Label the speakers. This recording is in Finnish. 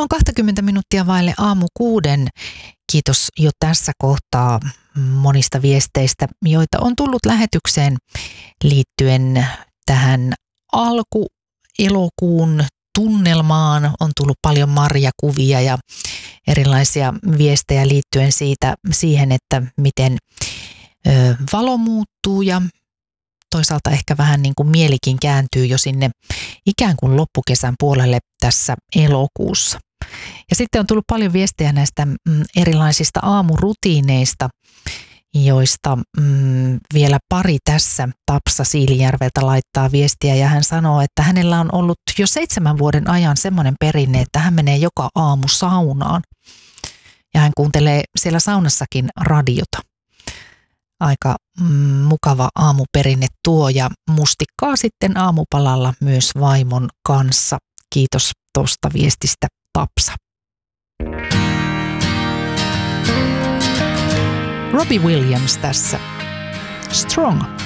Speaker 1: Kello on 20 minuuttia vaille aamu 6. Kiitos jo tässä kohtaa monista viesteistä, joita on tullut lähetykseen liittyen tähän alkuelokuun tunnelmaan. On tullut paljon marjakuvia ja erilaisia viestejä liittyen siihen, että miten valo muuttuu ja toisaalta ehkä vähän niin kuin mielikin kääntyy jo sinne ikään kuin loppukesän puolelle tässä elokuussa. Ja sitten on tullut paljon viestejä näistä erilaisista aamurutiineista, joista vielä pari tässä. Tapsa Siilijärveltä laittaa viestiä ja hän sanoo, että hänellä on ollut jo 7 vuoden ajan semmoinen perinne, että hän menee joka aamu saunaan. Ja hän kuuntelee siellä saunassakin radiota. Aika mukava aamuperinne tuo ja mustikkaa sitten aamupalalla myös vaimon kanssa. Kiitos tuosta viestistä, Tapsa. Robbie Williams tässä. Strong.